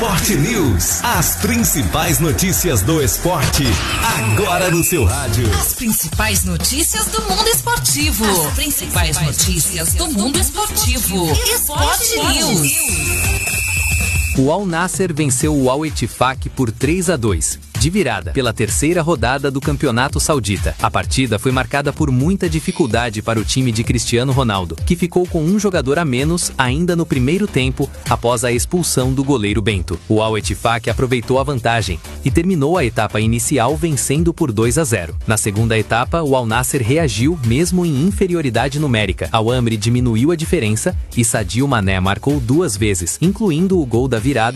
Esporte News. As principais notícias do esporte, agora no seu rádio. As principais notícias do mundo esportivo. As principais notícias do mundo esportivo. Esporte News. O Al Nassr venceu o Al Ettifaq por 3-2, de virada, pela terceira rodada do Campeonato Saudita. A partida foi marcada por muita dificuldade para o time de Cristiano Ronaldo, que ficou com um jogador a menos ainda no primeiro tempo, após a expulsão do goleiro Bento. O Al Ettifaq aproveitou a vantagem e terminou a etapa inicial vencendo por 2-0. Na segunda etapa, o Al Nassr reagiu mesmo em inferioridade numérica. Al Amri diminuiu a diferença e Sadio Mané marcou 2 vezes, incluindo o gol da virada